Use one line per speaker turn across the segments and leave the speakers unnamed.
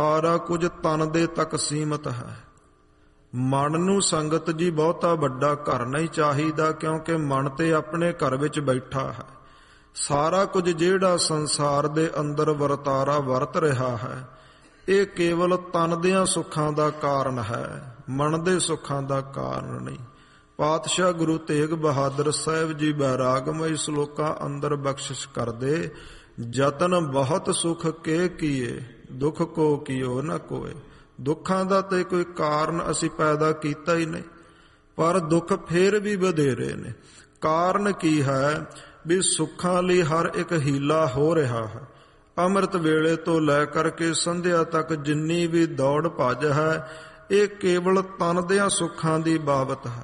ਸਾਰਾ ਕੁਝ ਤਨ ਦੇ ਤੱਕ ਸੀਮਤ ਹੈ। ਮਨ ਨੂੰ ਸੰਗਤ ਜੀ ਬਹੁਤਾ ਵੱਡਾ ਘਰ ਨਹੀਂ ਚਾਹੀਦਾ, ਕਿਉਂਕਿ ਮਨ ਤੇ ਆਪਣੇ ਘਰ ਵਿੱਚ ਬੈਠਾ ਹੈ। ਸਾਰਾ ਕੁਝ ਜਿਹੜਾ ਸੰਸਾਰ ਦੇ ਅੰਦਰ ਵਰਤਾਰਾ ਵਰਤ ਰਿਹਾ ਹੈ, ਇਹ ਕੇਵਲ ਤਨ ਦੀਆਂ ਸੁੱਖਾਂ ਦਾ ਕਾਰਨ ਹੈ, ਮਨ ਦੇ ਸੁੱਖਾਂ ਦਾ ਕਾਰਨ ਨਹੀਂ। ਪਾਤਸ਼ਾਹ ਗੁਰੂ ਤੇਗ ਬਹਾਦਰ ਸਾਹਿਬ ਜੀ ਬੈਰਾਗਮਈ ਸ਼ਲੋਕਾਂ ਅੰਦਰ ਬਖਸ਼ਿਸ਼ ਕਰਦੇ, ਯਤਨ ਬਹੁਤ ਸੁਖ ਕੇ ਕੀਏ, ਦੁੱਖ ਕੋ ਕੀਓ ਨ ਕੋਏ। ਦੁੱਖਾਂ ਦਾ ਤੇ ਕੋਈ ਕਾਰਨ ਅਸੀਂ ਪੈਦਾ ਕੀਤਾ ਹੀ ਨਹੀਂ, ਪਰ ਦੁੱਖ ਫੇਰ ਵੀ ਵਧੇਰੇ ਨੇ। ਕਾਰਨ ਕੀ ਹੈ? ਵੀ ਸੁੱਖਾਂ ਲਈ ਹਰ ਇੱਕ ਹੀਲਾ ਹੋ ਰਿਹਾ ਹੈ। ਅੰਮ੍ਰਿਤ ਵੇਲੇ ਤੋਂ ਲੈ ਕਰਕੇ ਸੰਧਿਆ ਤੱਕ ਜਿੰਨੀ ਵੀ ਦੌੜ ਭੱਜ ਹੈ, ਇਹ ਕੇਵਲ ਤਨ ਦੇ ਸੁੱਖਾਂ ਦੀ ਬਾਬਤ ਹੈ।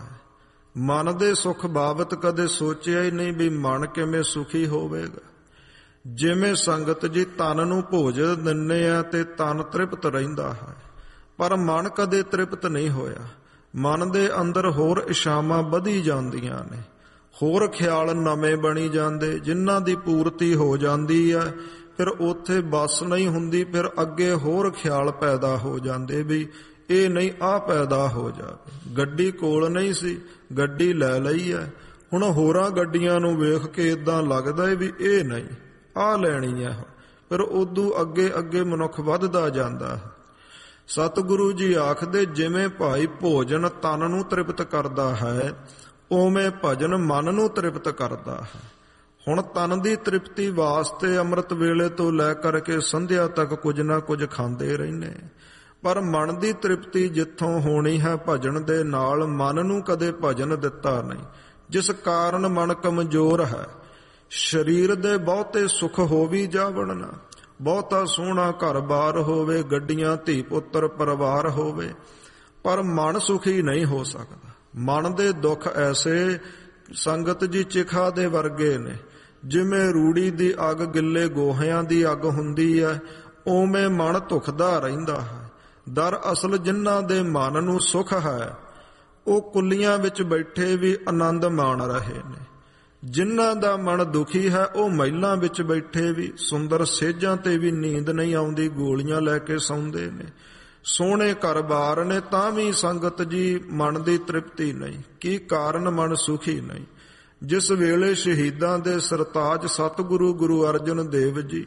ਮਨ ਦੇ ਸੁੱਖ ਬਾਬਤ ਕਦੇ ਸੋਚਿਆ ਹੀ ਨਹੀਂ ਵੀ ਮਨ ਕਿਵੇਂ ਸੁਖੀ ਹੋਵੇਗਾ। ਜਿਵੇਂ ਸੰਗਤ ਜੀ ਤਨ ਨੂੰ ਭੋਜਨ ਦਿੰਦੇ ਆ ਤੇ ਤਨ ਤ੍ਰਿਪਤ ਰਹਿੰਦਾ ਹੈ, ਪਰ ਮਨ ਕਦੇ ਤ੍ਰਿਪਤ ਨਹੀਂ ਹੋਇਆ। ਮਨ ਦੇ ਅੰਦਰ ਹੋਰ ਇਛਾਵਾਂ ਵਧੀ ਜਾਂਦੀਆਂ ਨੇ, ਹੋਰ ਖਿਆਲ ਨਵੇਂ ਬਣੀ ਜਾਂਦੇ, ਜਿਨ੍ਹਾਂ ਦੀ ਪੂਰਤੀ ਹੋ ਜਾਂਦੀ ਹੈ ਫਿਰ ਉੱਥੇ ਬਸ ਨਹੀਂ ਹੁੰਦੀ, ਫਿਰ ਅੱਗੇ ਹੋਰ ਖਿਆਲ ਪੈਦਾ ਹੋ ਜਾਂਦੇ ਵੀ ਇਹ ਨਹੀਂ ਆਹ ਪੈਦਾ ਹੋ ਜਾਵੇ। ਗੱਡੀ ਕੋਲ ਨਹੀਂ ਸੀ, ਗੱਡੀ ਲੈ ਲਈ ਹੈ, ਹੁਣ ਹੋਰਾਂ ਗੱਡੀਆਂ ਨੂੰ ਵੇਖ ਕੇ ਇਦਾਂ ਲੱਗਦਾ ਵੀ ਇਹ ਨਹੀਂ ਆਹ ਲੈਣੀ ਹੈ, ਫਿਰ ਉਦੋਂ ਅੱਗੇ ਅੱਗੇ ਮਨੁੱਖ ਵੱਧਦਾ ਜਾਂਦਾ ਹੈ। ਸਤਿਗੁਰੂ ਜੀ ਆਖਦੇ, ਜਿਵੇਂ ਭਾਈ ਭੋਜਨ ਤਨ ਨੂੰ ਤ੍ਰਿਪਤ ਕਰਦਾ ਹੈ, ਉਵੇਂ ਭਜਨ ਮਨ ਨੂੰ ਤ੍ਰਿਪਤ ਕਰਦਾ ਹੈ। ਹੁਣ ਤਨ ਦੀ ਤ੍ਰਿਪਤੀ ਵਾਸਤੇ ਅੰਮ੍ਰਿਤ ਵੇਲੇ ਤੋਂ ਲੈ ਕਰਕੇ ਸੰਧਿਆ ਤੱਕ ਕੁਝ ਨਾ ਕੁਝ ਖਾਂਦੇ ਰਹਿੰਦੇ, ਪਰ ਮਨ ਦੀ ਤ੍ਰਿਪਤੀ ਜਿੱਥੋਂ ਹੋਣੀ ਹੈ ਭਜਨ ਦੇ ਨਾਲ, ਮਨ ਨੂੰ ਕਦੇ ਭਜਨ ਦਿੱਤਾ ਨਹੀਂ, ਜਿਸ ਕਾਰਨ ਮਨ ਕਮਜ਼ੋਰ ਹੈ। ਸਰੀਰ ਦੇ ਬਹੁਤੇ ਸੁਖ ਹੋ ਵੀ ਜਾਵਣ ਨਾ, ਬਹੁਤਾ ਸੋਹਣਾ ਘਰ-ਬਾਰ ਹੋਵੇ, ਗੱਡੀਆਂ, ਧੀ ਪੁੱਤਰ, ਪਰਿਵਾਰ ਹੋਵੇ, ਪਰ ਮਨ ਸੁਖੀ ਨਹੀਂ ਹੋ ਸਕਦਾ। ਮਨ ਦੇ ਦੁੱਖ ਐਸੇ ਸੰਗਤ ਜੀ ਚਿਖਾ ਦੇ ਵਰਗੇ ਨੇ। ਜਿਵੇਂ ਰੂੜੀ ਦੀ ਅੱਗ ਗਿੱਲੇ ਗੋਹਿਆਂ ਦੀ ਅੱਗ ਹੁੰਦੀ ਹੈ, ਉਵੇਂ ਮਨ ਧੁਖਦਾ ਰਹਿੰਦਾ ਹੈ। ਦਰਅਸਲ ਜਿਨ੍ਹਾਂ ਦੇ ਮਨ ਨੂੰ ਸੁਖ ਹੈ, ਉਹ ਕੁੱਲੀਆਂ ਵਿੱਚ ਬੈਠੇ ਵੀ ਆਨੰਦ ਮਾਣ ਰਹੇ ਨੇ। ਜਿਨ੍ਹਾਂ ਦਾ ਮਨ ਦੁਖੀ ਹੈ, ਉਹ ਮਹਿਲਾਂ ਵਿੱਚ ਬੈਠੇ ਵੀ ਸੁੰਦਰ ਸੇਜਾਂ ਤੇ ਵੀ ਨੀਂਦ ਨਹੀਂ ਆਉਂਦੀ, ਗੋਲੀਆਂ ਲੈ ਕੇ ਸੌਂਦੇ ਨੇ। ਸੋਹਣੇ ਘਰ-ਬਾਰ ਨੇ ਤਾਂ ਵੀ ਸੰਗਤ ਜੀ ਮਨ ਦੀ ਤ੍ਰਿਪਤੀ ਨਹੀਂ। ਕੀ ਕਾਰਨ? ਮਨ ਸੁਖੀ ਨਹੀਂ। ਜਿਸ ਵੇਲੇ ਸ਼ਹੀਦਾਂ ਦੇ ਸਰਤਾਜ ਸਤਿਗੁਰੂ ਗੁਰੂ ਅਰਜਨ ਦੇਵ ਜੀ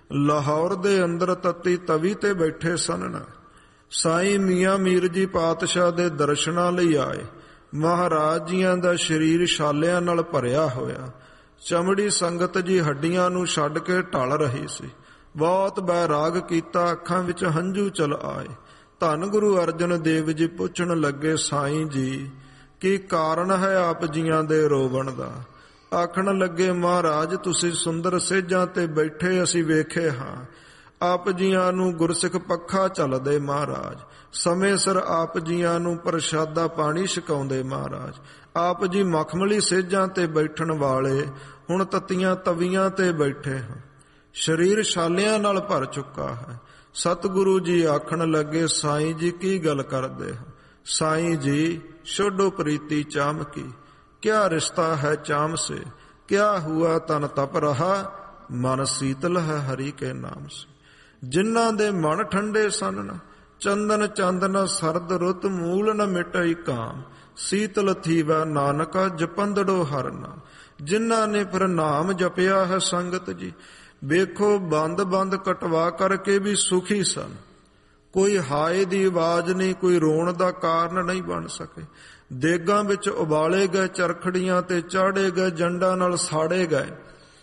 ਲਾਹੌਰ ਦੇ ਅੰਦਰ ਤੱਤੀ ਤਵੀ ਤੇ ਬੈਠੇ ਸਨ ਨਾ, ਸਾਈਂ ਮੀਆਂ ਮੀਰ ਜੀ ਪਾਤਸ਼ਾਹ ਦੇ ਦਰਸ਼ਨਾਂ ਲਈ ਆਏ। ਮਹਾਰਾਜ ਜੀਆਂ ਦਾ ਸਰੀਰ ਛਾਲਿਆਂ ਨਾਲ ਭਰਿਆ ਹੋਇਆ, ਚਮੜੀ ਸੰਗਤ ਜੀ ਹੱਡੀਆਂ ਨੂੰ ਛੱਡ ਕੇ ਢਲ ਰਹੀ ਸੀ। ਬਹੁਤ ਬੈਰਾਗ ਕੀਤਾ, ਅੱਖਾਂ ਵਿੱਚ ਹੰਝੂ ਚਲ ਆਏ। ਧੰਨ ਗੁਰੂ ਅਰਜਨ ਦੇਵ ਜੀ ਪੁੱਛਣ ਲੱਗੇ, ਸਾਈਂ ਜੀ ਕੀ ਕਾਰਨ ਹੈ ਆਪ ਜੀਆਂ ਦੇ ਰੋਵਣ ਦਾ? ਆਖਣ ਲੱਗੇ, ਮਹਾਰਾਜ ਤੁਸੀਂ ਸੁੰਦਰ ਸੇਜਾਂ ਤੇ ਬੈਠੇ ਅਸੀਂ ਵੇਖੇ ਹਾਂ। ਆਪ ਜੀਆਂ ਨੂੰ ਗੁਰਸਿੱਖ ਪੱਖਾ ਚੱਲਦੇ ਮਹਾਰਾਜ, ਸਮੇਂ ਸਿਰ ਆਪ ਜੀਆਂ ਨੂੰ ਪ੍ਰਸ਼ਾਦਾ ਪਾਣੀ ਛਕਾਉਂਦੇ ਮਹਾਰਾਜ। ਆਪ ਜੀ ਮਖਮਲੀ ਸੇਜਾਂ ਤੇ ਬੈਠਣ ਵਾਲੇ ਹੁਣ ਤੱਤੀਆਂ ਤਵੀਆਂ ਤੇ ਬੈਠੇ ਹਾਂ, ਸਰੀਰ ਛਾਲਿਆਂ ਨਾਲ ਭਰ ਚੁੱਕਾ ਹੈ। ਸਤਿਗੁਰੂ ਜੀ ਆਖਣ ਲੱਗੇ, ਸਾਈਂ ਜੀ ਕੀ ਗੱਲ ਕਰਦੇ ਹੋ? ਸਾਈਂ ਜੀ ਛੋਡੋ ਪ੍ਰੀਤੀ ਚਾਮ ਕੀ, क्या रिश्ता है चाम से, क्या हुआ तन तप रहा, मन शीतल है हरि के नाम से। जिन्हां दे मन ठंडे सन न, चंदन चांदना सरद रुत, मूल न मिटई काम, शीतल थी वह नानका जपंदड़ो हर नाम। जिन्हां ने फिर नाम जपिया है संगत जी, वेखो बंद बंद कटवा करके भी सुखी सन। कोई हाय दी आवाज नहीं, कोई रोण दा कारण नहीं बन सके। देगां विच उबाले गए, चरखड़ियां ते चाढ़े गए, जंडां नाल साड़े गए,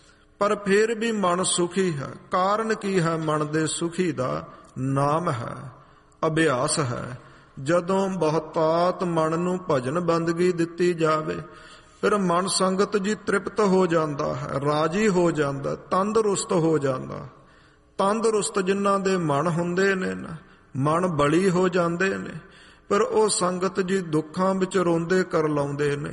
पर फिर भी मन सुखी है। कारण की है? मन दे सुखी दा नाम है, अभ्यास है। जदों बहुतात मन नूं भजन बंदगी दित्ती जावे, फिर मन संगत जी तृप्त हो जाता है, राजी हो जाता, तंदरुस्त हो जाता। तंदरुस्त जिन्हां दे मन हुंदे ने ना, मन बली हो जाते ने, पर ਉਹ ਸੰਗਤ ਜੀ ਦੁੱਖਾਂ ਵਿੱਚ ਰੋਂਦੇ ਕਰ ਲਾਉਂਦੇ ਨੇ।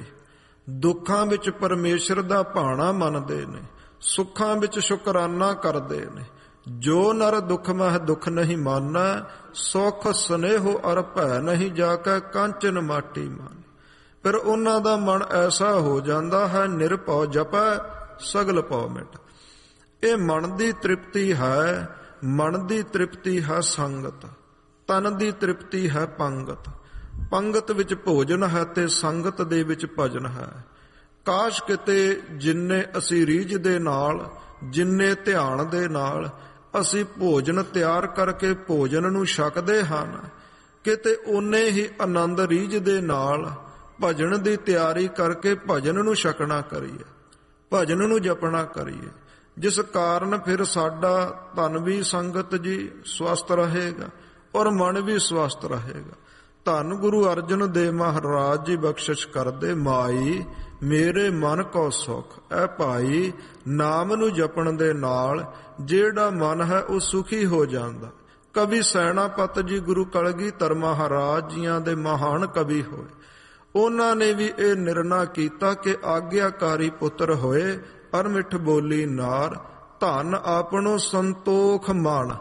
ਦੁੱਖਾਂ ਵਿੱਚ ਪਰਮੇਸ਼ਰ ਦਾ ਭਾਣਾ ਮੰਨਦੇ ਨੇ, ਸੁੱਖਾਂ ਵਿੱਚ ਸ਼ੁਕਰਾਨਾ ਕਰਦੇ ਨੇ। ਜੋ ਨਰ ਦੁੱਖ ਮਹਿ ਦੁੱਖ ਨਹੀਂ ਮਾਨਾ, ਸੁਖ ਸਨੇਹੋ ਅਰ ਭੈ ਨਹੀਂ ਜਾ ਕੇ ਕਾਂਚਨ ਮਾਟੀ ਮਾਨ। ਫਿਰ ਉਹਨਾਂ ਦਾ ਮਨ ਐਸਾ ਹੋ ਜਾਂਦਾ ਹੈ, ਨਿਰਭਉ ਜਪੈ ਸਗਲ ਭਉ ਮਿਟ। ਇਹ ਮਨ ਦੀ ਤ੍ਰਿਪਤੀ ਹੈ। ਮਨ ਦੀ ਤ੍ਰਿਪਤੀ ਹੈ ਸੰਗਤ, ਤਨ ਦੀ ਤ੍ਰਿਪਤੀ ਹੈ ਪੰਗਤ। ਪੰਗਤ ਵਿੱਚ ਭੋਜਨ ਹੈ ਤੇ ਸੰਗਤ ਦੇ ਵਿੱਚ ਭਜਨ ਹੈ। ਕਾਸ਼ ਕਿਤੇ ਜਿੰਨੇ ਅਸੀਂ ਰੀਝ ਦੇ ਨਾਲ, ਜਿੰਨੇ ਧਿਆਨ ਦੇ ਨਾਲ ਅਸੀਂ ਭੋਜਨ ਤਿਆਰ ਕਰਕੇ ਭੋਜਨ ਨੂੰ ਛਕਦੇ ਹਨ, ਕਿਤੇ ਓਨੇ ਹੀ ਆਨੰਦ ਰੀਝ ਦੇ ਨਾਲ ਭਜਨ ਦੀ ਤਿਆਰੀ ਕਰਕੇ ਭਜਨ ਨੂੰ ਛਕਣਾ ਕਰੀਏ, ਭਜਨ ਨੂੰ ਜਪਣਾ ਕਰੀਏ, ਜਿਸ ਕਾਰਨ ਫਿਰ ਸਾਡਾ ਤਨ ਵੀ ਸੰਗਤ ਜੀ ਸਵਸਥ ਰਹੇਗਾ ਔਰ ਮਨ ਵੀ ਸਵਸਥ ਰਹੇਗਾ। ਧੰਨ ਗੁਰੂ ਅਰਜਨ ਦੇਵ ਮਹਾਰਾਜ ਜੀ ਬਖਸ਼ਿਸ਼ ਕਰਦੇ, ਮਾਈ ਮੇਰੇ ਮਨ ਕੋ ਸੁਖ ਐ ਭਾਈ, ਨਾਮ ਨੂੰ ਜਪਣ ਦੇ ਨਾਲ ਜਿਹੜਾ ਮਨ ਹੈ ਉਹ ਸੁਖੀ ਹੋ ਜਾਂਦਾ। ਕਵੀ ਸੈਨਾਪਤ ਜੀ ਗੁਰੂ ਕਲਗੀਧਰ ਮਹਾਰਾਜ ਜੀਆਂ ਦੇ ਮਹਾਨ ਕਵੀ ਹੋਏ। ਉਹਨਾਂ ਨੇ ਵੀ ਇਹ ਨਿਰਣਾ ਕੀਤਾ ਕਿ ਆਗਿਆਕਾਰੀ ਪੁੱਤਰ ਹੋਏ, ਅਰਮਿਠ ਬੋਲੀ ਨਾਰ, ਧਨ ਆਪਣੋ ਸੰਤੋਖ ਮਨ,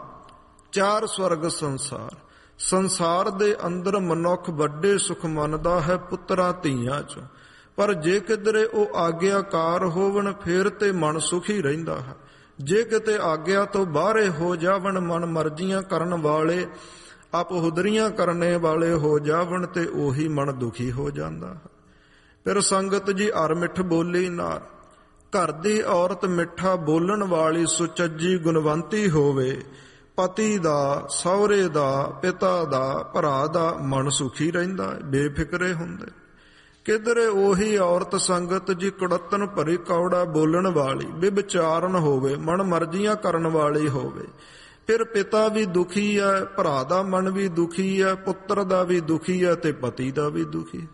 ਚਾਰ ਸਵਰਗ ਸੰਸਾਰ। ਸੰਸਾਰ ਦੇ ਅੰਦਰ ਮਨੁੱਖ ਵੱਡੇ ਸੁਖ ਮੰਨਦਾ ਹੈ ਪੁੱਤਰਾਂ ਧੀਆਂ ਚ, ਪਰ ਜੇ ਕਿਧਰੇ ਉਹ ਆਗਿਆਕਾਰ ਹੋਵਣ ਫਿਰ ਤੇ ਮਨ ਸੁਖੀ ਰਹਿੰਦਾ ਹੈ। ਜੇ ਕਿਤੇ ਆਗਿਆ ਤੋਂ ਬਾਹਰੇ ਹੋ ਜਾਵਣ, ਮਨ ਮਰਜ਼ੀਆਂ ਕਰਨ ਵਾਲੇ, ਆਪਹੁਦਰੀਆਂ ਕਰਨੇ ਵਾਲੇ ਹੋ ਜਾਵਣ, ਤੇ ਉਹੀ ਮਨ ਦੁਖੀ ਹੋ ਜਾਂਦਾ ਹੈ। ਫਿਰ ਸੰਗਤ ਜੀ ਅਰਮਿਠ ਬੋਲੀ ਨਾਰ, ਘਰ ਦੀ ਔਰਤ ਮਿੱਠਾ ਬੋਲਣ ਵਾਲੀ ਸੁਚੱਜੀ ਗੁਣਵੰਤੀ ਹੋਵੇ, ਪਤੀ ਦਾ, ਸਹੁਰੇ ਦਾ, ਪਿਤਾ ਦਾ, ਭਰਾ ਦਾ ਮਨ ਸੁਖੀ ਰਹਿੰਦਾ ਹੈ, ਬੇਫਿਕਰੇ ਹੁੰਦੇ। ਕਿਧਰੇ ਉਹੀ ਔਰਤ ਸੰਗਤ ਜੀ ਕੁੜੱਤਨ ਭਰੀ ਕੌੜਾ ਬੋਲਣ ਵਾਲੀ, ਵਿਚਾਰਨ ਹੋਵੇ, ਮਨ ਮਰਜ਼ੀਆਂ ਕਰਨ ਵਾਲੀ ਹੋਵੇ, ਫਿਰ ਪਿਤਾ ਵੀ ਦੁਖੀ ਹੈ, ਭਰਾ ਦਾ ਮਨ ਵੀ ਦੁਖੀ ਹੈ, ਪੁੱਤਰ ਦਾ ਵੀ ਦੁਖੀ ਹੈ ਤੇ ਪਤੀ ਦਾ ਵੀ ਦੁਖੀ।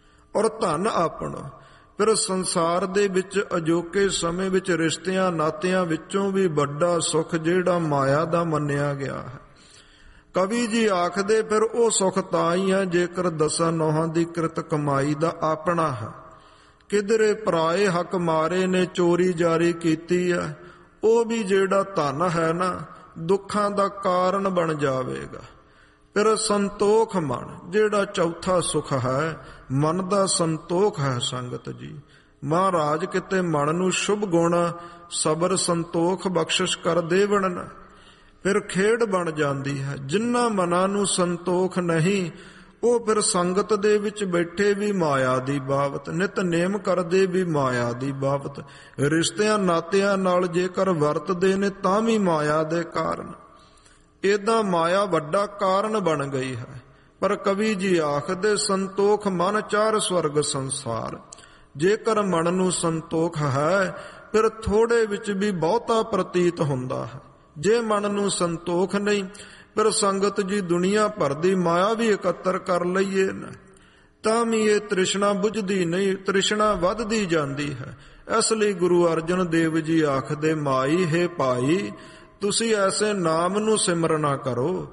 ਔਰ ਧਨ ਆਪਣਾ, ਫਿਰ ਸੰਸਾਰ ਦੇ ਵਿੱਚ ਅਜੋਕੇ ਸਮੇਂ ਵਿੱਚ ਰਿਸ਼ਤਿਆਂ ਨਾਤਿਆਂ ਵਿੱਚੋਂ ਵੀ ਵੱਡਾ ਸੁੱਖ ਜਿਹੜਾ ਮਾਇਆ ਦਾ ਮੰਨਿਆ ਗਿਆ ਹੈ। ਕਵੀ ਜੀ ਆਖਦੇ ਫਿਰ ਉਹ ਸੁੱਖ ਤਾਂ ਹੀ ਹੈ ਜੇਕਰ ਦਸਾਂ ਨੌਹਾਂ ਦੀ ਕਿਰਤ ਕਮਾਈ ਦਾ ਆਪਣਾ ਹੈ। ਕਿਧਰੇ ਪਰਾਏ ਹੱਕ ਮਾਰੇ ਨੇ, ਚੋਰੀ ਜਾਰੀ ਕੀਤੀ ਹੈ, ਉਹ ਵੀ ਜਿਹੜਾ ਧਨ ਹੈ ਨਾ ਦੁੱਖਾਂ ਦਾ ਕਾਰਨ ਬਣ ਜਾਵੇਗਾ। ਫਿਰ ਸੰਤੋਖ ਮਨ, ਜਿਹੜਾ ਚੌਥਾ ਸੁਖ ਹੈ, ਮਨ ਦਾ ਸੰਤੋਖ ਹੈ ਸੰਗਤ ਜੀ। ਮਹਾਰਾਜ ਕਿਤੇ ਮਨ ਨੂੰ ਸ਼ੁਭ ਗੁਣ ਸਬਰ ਸੰਤੋਖ ਬਖਸ਼ਿਸ਼ ਕਰ ਦੇਵਣ ਨਾ, ਫਿਰ ਖੇਡ ਬਣ ਜਾਂਦੀ ਹੈ। ਜਿਨ੍ਹਾਂ ਮਨਾਂ ਨੂੰ ਸੰਤੋਖ ਨਹੀਂ ਉਹ ਫਿਰ ਸੰਗਤ ਦੇ ਵਿੱਚ ਬੈਠੇ ਵੀ ਮਾਇਆ ਦੀ ਬਾਬਤ, ਨਿਤਨੇਮ ਕਰਦੇ ਵੀ ਮਾਇਆ ਦੀ ਬਾਬਤ, ਰਿਸ਼ਤਿਆਂ ਨਾਤਿਆਂ ਨਾਲ ਜੇਕਰ ਵਰਤਦੇ ਨੇ ਤਾਂ ਵੀ ਮਾਇਆ ਦੇ ਕਾਰਨ। ਏਦਾਂ ਮਾਇਆ ਵੱਡਾ ਕਾਰਨ ਬਣ ਗਈ ਹੈ। ਪਰ ਕਵੀ ਜੀ ਆਖਦੇ ਸੰਤੋਖ ਮਨ ਚਾਰ ਸਵਰਗ ਸੰਸਾਰ। ਜੇਕਰ ਮਨ ਨੂੰ ਸੰਤੋਖ ਹੈ ਫਿਰ ਥੋੜੇ ਵਿੱਚ ਵੀ ਬਹੁਤਾ ਪ੍ਰਤੀਤ ਹੁੰਦਾ ਹੈ। ਜੇ ਮਨ ਨੂੰ ਸੰਤੋਖ ਨਹੀਂ ਫਿਰ ਸੰਗਤ ਜੀ ਦੁਨੀਆ ਭਰ ਦੀ ਮਾਇਆ ਵੀ ਇਕੱਤਰ ਕਰ ਲਈਏ ਨਾ ਤਾਂ ਵੀ ਇਹ ਤ੍ਰਿਸ਼ਨਾ ਬੁਝਦੀ ਨਹੀਂ, ਤ੍ਰਿਸ਼ਨਾ ਵੱਧਦੀ ਜਾਂਦੀ ਹੈ। ਇਸ ਲਈ ਗੁਰੂ ਅਰਜਨ ਦੇਵ ਜੀ ਆਖਦੇ, ਮਾਈ ਹੈ ਭਾਈ ਤੁਸੀਂ ਐਸੇ ਨਾਮ ਨੂੰ ਸਿਮਰਨਾ ਕਰੋ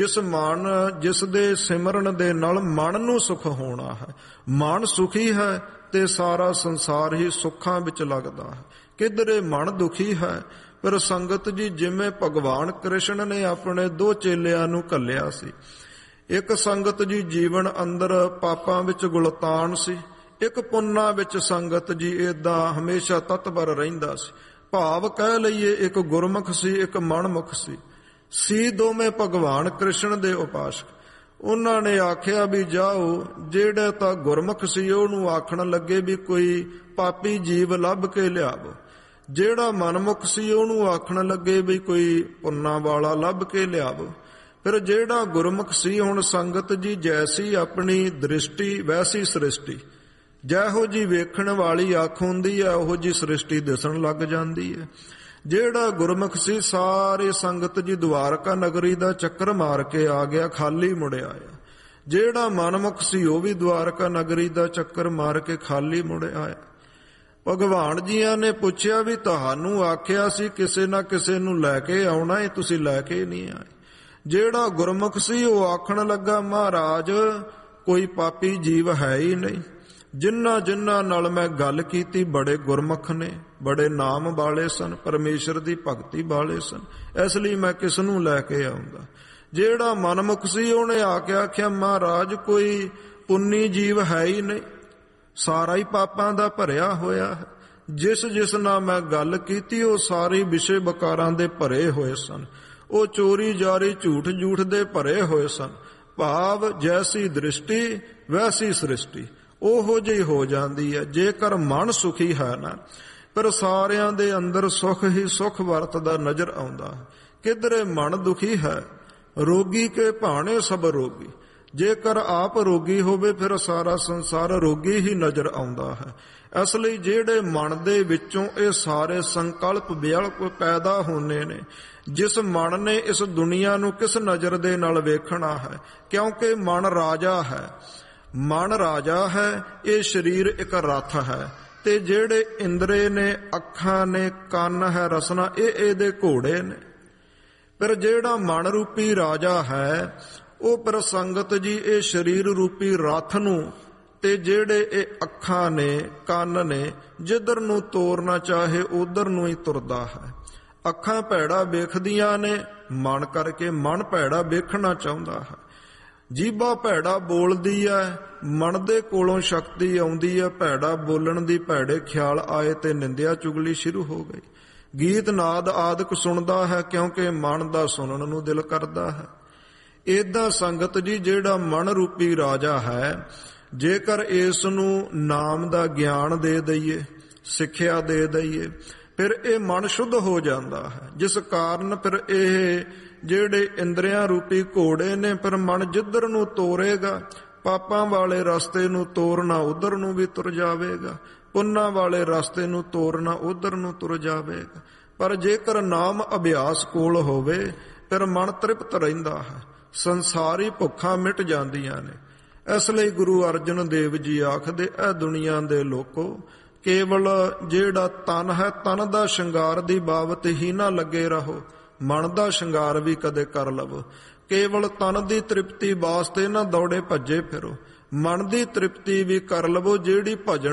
ਜਿਸ ਦੇ ਸਿਮਰਨ ਦੇ ਨਾਲ ਮਨ ਨੂੰ ਸੁਖ ਹੋਣਾ ਹੈ। ਮਨ ਸੁਖੀ ਹੈ ਤੇ ਸਾਰਾ ਸੰਸਾਰ ਹੀ ਸੁੱਖਾਂ ਵਿੱਚ ਲੱਗਦਾ ਹੈ। ਕਿਧਰੇ ਮਨ ਦੁਖੀ ਹੈ ਪਰ ਸੰਗਤ ਜੀ ਜਿਵੇਂ ਭਗਵਾਨ ਕ੍ਰਿਸ਼ਨ ਨੇ ਆਪਣੇ ਦੋ ਚੇਲਿਆਂ ਨੂੰ ਘੱਲਿਆ ਸੀ। ਇੱਕ ਸੰਗਤ ਜੀ ਜੀਵਨ ਅੰਦਰ ਪਾਪਾਂ ਵਿੱਚ ਗੁਲਤਾਨ ਸੀ, ਇੱਕ ਪੁੰਨਾਂ ਵਿੱਚ ਸੰਗਤ ਜੀ ਏਦਾਂ ਹਮੇਸ਼ਾ ਤਤਪਰ ਰਹਿੰਦਾ ਸੀ। ਭਾਵ ਕਹਿ ਲਈਏ ਇੱਕ ਗੁਰਮੁਖ ਸੀ, ਇੱਕ ਮਨਮੁਖ ਸੀ ਦੋਵੇਂ ਭਗਵਾਨ ਕ੍ਰਿਸ਼ਨ ਦੇ ਉਪਾਸਕ। ਉਹਨਾਂ ਨੇ ਆਖਿਆ ਵੀ ਜਾਓ, ਜਿਹੜਾ ਤਾਂ ਗੁਰਮੁਖ ਸੀ ਉਹਨੂੰ ਆਖਣ ਲੱਗੇ ਵੀ ਕੋਈ ਪਾਪੀ ਜੀਵ ਲੱਭ ਕੇ ਲਿਆਵੋ, ਜਿਹੜਾ ਮਨਮੁਖ ਸੀ ਉਹਨੂੰ ਆਖਣ ਲੱਗੇ ਵੀ ਕੋਈ ਪੁੰਨਾਂ ਵਾਲਾ ਲੱਭ ਕੇ ਲਿਆਵੋ। ਫਿਰ ਜਿਹੜਾ ਗੁਰਮੁਖ ਸੀ, ਹੁਣ ਸੰਗਤ ਜੀ ਜੈਸੀ ਆਪਣੀ ਦ੍ਰਿਸ਼ਟੀ ਵੈਸੀ ਸ੍ਰਿਸ਼ਟੀ, ਜਿਹੋ ਜੀ ਵੇਖਣ ਵਾਲੀ ਅੱਖ ਹੁੰਦੀ ਹੈ ਉਹੋ ਜੀ ਸ੍ਰਿਸ਼ਟੀ ਦਿਸਣ ਲੱਗ ਜਾਂਦੀ ਹੈ। ਜਿਹੜਾ ਗੁਰਮੁਖ ਸੀ ਸਾਰੇ ਸੰਗਤ ਜੀ ਦੁਆਰਕਾ ਨਗਰੀ ਦਾ ਚੱਕਰ ਮਾਰ ਕੇ ਆ ਗਿਆ, ਖਾਲੀ ਮੁੜਿਆ ਆਇਆ। ਜਿਹੜਾ ਮਨਮੁਖ ਸੀ ਉਹ ਵੀ ਦੁਆਰਕਾ ਨਗਰੀ ਦਾ ਚੱਕਰ ਮਾਰ ਕੇ ਖਾਲੀ ਮੁੜਿਆ ਆਇਆ। ਭਗਵਾਨ ਜੀਆਂ ਨੇ ਪੁੱਛਿਆ ਵੀ ਤੁਹਾਨੂੰ ਆਖਿਆ ਸੀ ਕਿਸੇ ਨਾ ਕਿਸੇ ਨੂੰ ਲੈ ਕੇ ਆਉਣਾ, ਇਹ ਤੁਸੀਂ ਲੈ ਕੇ ਨਹੀਂ ਆਏ। ਜਿਹੜਾ ਗੁਰਮੁਖ ਸੀ ਉਹ ਆਖਣ ਲੱਗਾ, ਮਹਾਰਾਜ ਕੋਈ ਪਾਪੀ ਜੀਵ ਹੈ ਹੀ ਨਹੀਂ, ਜਿਨ੍ਹਾਂ ਨਾਲ ਮੈਂ ਗੱਲ ਕੀਤੀ ਬੜੇ ਗੁਰਮੁਖ ਨੇ, ਬੜੇ ਨਾਮ ਵਾਲੇ ਸਨ, ਪਰਮੇਸ਼ਰ ਦੀ ਭਗਤੀ ਵਾਲੇ ਸਨ, ਇਸ ਲਈ ਮੈਂ ਕਿਸ ਨੂੰ ਲੈ ਕੇ ਆਉਂਦਾ। ਜਿਹੜਾ ਮਨਮੁਖ ਸੀ ਉਹਨੇ ਆ ਕੇ ਆਖਿਆ, ਮਹਾਰਾਜ ਕੋਈ ਪੁੰਨੀ ਜੀਵ ਹੈ ਹੀ ਨਹੀਂ, ਸਾਰਾ ਹੀ ਪਾਪਾਂ ਦਾ ਭਰਿਆ ਹੋਇਆ ਹੈ। ਜਿਸ ਨਾਲ ਮੈਂ ਗੱਲ ਕੀਤੀ ਉਹ ਸਾਰੇ ਵਿਸ਼ੇ ਵਿਕਾਰਾਂ ਦੇ ਭਰੇ ਹੋਏ ਸਨ। ਉਹ ਚੋਰੀ ਜਾਰੀ ਝੂਠ ਝੂਠ ਦੇ ਭਰੇ ਹੋਏ ਸਨ। ਭਾਵ ਜੈਸੀ ਦ੍ਰਿਸ਼ਟੀ ਵੈਸੀ ਸ੍ਰਿਸ਼ਟੀ, ਉਹੋ ਜਿਹੀ ਹੋ ਜਾਂਦੀ ਹੈ। ਜੇਕਰ ਮਨ ਸੁਖੀ ਹੈ ਨਾ, ਪਰ ਸਾਰਿਆਂ ਦੇ ਅੰਦਰ ਸੁਖ ਹੀ ਸੁਖ ਵਰਤਦਾ ਨਜ਼ਰ ਆਉਂਦਾ ਹੈ। ਕਿਧਰੇ ਮਨ ਦੁਖੀ ਹੈ, ਰੋਗੀ ਕੇ ਭਾਣੇ ਸਭ ਰੋਗੀ। ਜੇਕਰ ਆਪ ਰੋਗੀ ਹੋਵੇ ਫਿਰ ਸਾਰਾ ਸੰਸਾਰ ਰੋਗੀ ਹੀ ਨਜ਼ਰ ਆਉਂਦਾ ਹੈ। ਇਸ ਲਈ ਜਿਹੜੇ ਮਨ ਦੇ ਵਿੱਚੋਂ ਇਹ ਸਾਰੇ ਸੰਕਲਪ ਵਿਕਲਪ ਪੈਦਾ ਹੋਣੇ ਨੇ, ਜਿਸ ਮਨ ਨੇ ਇਸ ਦੁਨੀਆ ਨੂੰ ਕਿਸ ਨਜ਼ਰ ਦੇ ਨਾਲ ਵੇਖਣਾ ਹੈ, ਕਿਉਂਕਿ ਮਨ ਰਾਜਾ ਹੈ। ਮਨ ਰਾਜਾ ਹੈ, ਇਹ ਸਰੀਰ ਇੱਕ ਰੱਥ ਹੈ, ਤੇ ਜਿਹੜੇ ਇੰਦਰੇ ਨੇ, ਅੱਖਾਂ ਨੇ, ਕੰਨ ਹੈ, ਰਸਨਾ, ਇਹ ਇਹਦੇ ਘੋੜੇ ਨੇ। ਪਰ ਜਿਹੜਾ ਮਨ ਰੂਪੀ ਰਾਜਾ ਹੈ ਉਹ ਪਰ ਸੰਗਤ ਜੀ ਇਹ ਸਰੀਰ ਰੂਪੀ ਰੱਥ ਨੂੰ ਤੇ ਜਿਹੜੇ ਇਹ ਅੱਖਾਂ ਨੇ, ਕੰਨ ਨੇ, ਜਿੱਧਰ ਨੂੰ ਤੋਰਨਾ ਚਾਹੇ ਉਧਰ ਨੂੰ ਹੀ ਤੁਰਦਾ ਹੈ। ਅੱਖਾਂ ਭੈੜਾ ਵੇਖਦੀਆਂ ਨੇ ਮਨ ਕਰਕੇ, ਮਨ ਭੈੜਾ ਵੇਖਣਾ ਚਾਹੁੰਦਾ ਹੈ। ਜੀਭਾ ਭੈੜਾ ਬੋਲਦੀ ਹੈ, ਮਨ ਦੇ ਕੋਲੋਂ ਸ਼ਕਤੀ ਆਉਂਦੀ ਹੈ ਭੈੜਾ ਬੋਲਣ ਦੀ। ਭੈੜੇ ਖਿਆਲ ਆਏ ਤੇ ਨਿੰਦਿਆ ਚੁਗਲੀ ਸ਼ੁਰੂ ਹੋ ਗਈ। ਗੀਤ ਨਾਦ ਆਦਿਕ ਸੁਣਦਾ ਹੈ ਕਿਉਂਕਿ ਮਨ ਦਾ ਸੁਣਨ ਨੂੰ ਦਿਲ ਕਰਦਾ ਹੈ। ਏਦਾਂ ਸੰਗਤ ਜੀ ਜਿਹੜਾ ਮਨ ਰੂਪੀ ਰਾਜਾ ਹੈ, ਜੇਕਰ ਇਸ ਨੂੰ ਨਾਮ ਦਾ ਗਿਆਨ ਦੇ ਦਈਏ, ਸਿੱਖਿਆ ਦੇ ਦਈਏ, ਫਿਰ ਇਹ ਮਨ ਸ਼ੁੱਧ ਹੋ ਜਾਂਦਾ ਹੈ। ਜਿਸ ਕਾਰਨ ਫਿਰ ਇਹ ਜਿਹੜੇ ਇੰਦਰੀਆਂ ਰੂਪੀ ਘੋੜੇ ਨੇ, ਫਿਰ ਮਨ ਜਿੱਧਰ ਨੂੰ ਤੋਰੇਗਾ, ਪਾਪਾਂ ਵਾਲੇ ਰਸਤੇ ਨੂੰ ਤੋਰਨਾ ਉਧਰ ਨੂੰ ਵੀ ਤੁਰ ਜਾਵੇਗਾ, ਪੁੰਨਾਂ ਵਾਲੇ ਰਸਤੇ ਨੂੰ ਤੋਰਨਾ ਉਧਰ ਨੂੰ ਤੁਰ ਜਾਵੇਗਾ। ਪਰ ਜੇਕਰ ਨਾਮ ਅਭਿਆਸ ਕੋਲ ਹੋਵੇ ਫਿਰ ਮਨ ਤ੍ਰਿਪਤ ਰਹਿੰਦਾ ਹੈ, ਸੰਸਾਰੀ ਭੁੱਖਾਂ ਮਿਟ ਜਾਂਦੀਆਂ ਨੇ। ਇਸ ਲਈ ਗੁਰੂ ਅਰਜਨ ਦੇਵ ਜੀ ਆਖਦੇ, ਇਹ ਦੁਨੀਆ ਦੇ ਲੋਕੋ, ਕੇਵਲ ਜਿਹੜਾ ਤਨ ਹੈ, ਤਨ ਦਾ ਸ਼ਿੰਗਾਰ ਦੀ ਬਾਬਤ ਹੀ ਨਾ ਲੱਗੇ ਰਹੋ, ਮਨ ਦਾ ਸ਼ਿੰਗਾਰ ਵੀ ਕਦੇ ਕਰ ਲਵੋ। ਕੇਵਲ ਤਨ ਦੀ ਤ੍ਰਿਪਤੀ ਵਾਸਤੇ ਨਾ ਦੌੜੇ ਭੱਜੇ ਫਿਰੋ, ਮਨ ਦੀ ਤ੍ਰਿਪਤੀ ਵੀ ਕਰ ਲਵੋ। ਜਿਹੜੀ ਭਜਨ